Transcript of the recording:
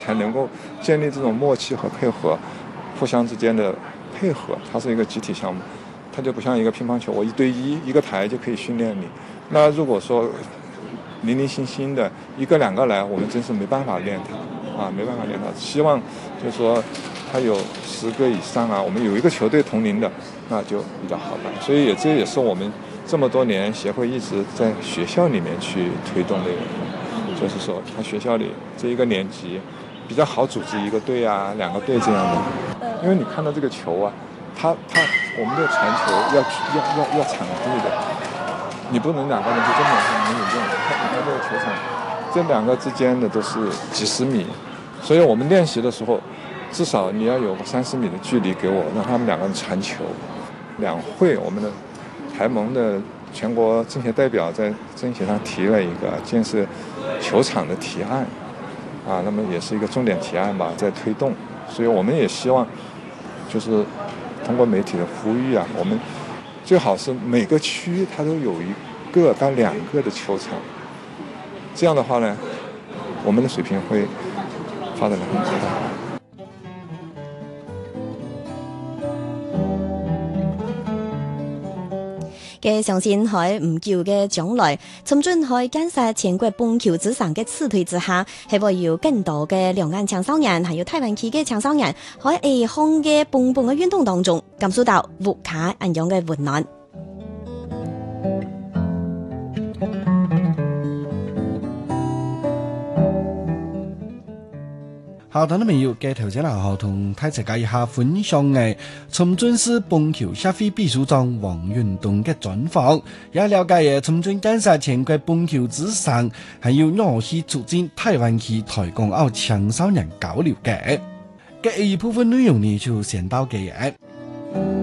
才能够建立这种默契和配合，互相之间的配合。它是一个集体项目，它就不像一个乒乓球，我1对1一个台就可以训练你。那如果说零零星星的1个2个来，我们真是没办法练它没办法练它。希望就是说他有10个以上我们有一个球队同龄的，那就比较好办。所以这也是我们这么多年协会一直在学校里面去推动的一个，就是说他学校里这一个年级比较好组织1个队2个队这样的。因为你看到这个球我们的传球要场地的，你不能2个人就这么没有用。你看这个球场，这2个之间的都是几十米，所以我们练习的时候，至少你要有个30米的距离给我，让他们2个人传球。两会我们的台盟的全国政协代表在政协上提了一个建设球场的提案那么也是一个重点提案吧，在推动。所以我们也希望就是通过媒体的呼吁我们最好是每个区它都有1个到2个的球场，这样的话呢，我们的水平会发展得很快。 嘅相信喺唔久嘅將來，深圳喺建設全國棒球之上嘅刺推之下，係會有更多嘅兩岸青少年，還有台灣區嘅青少年，喺一項嘅棒棒嘅運動當中，感受到無卡一樣嘅溫暖。 好，聽眾朋友，嘅頭先好同大家一下分享嘅深圳市棒球協會秘書長黃運動嘅專訪，也了解嘅深圳建設全國棒球之上，還有如何促進台灣區台港澳青少年交流嘅。嘅一部分內容呢就先到嘅。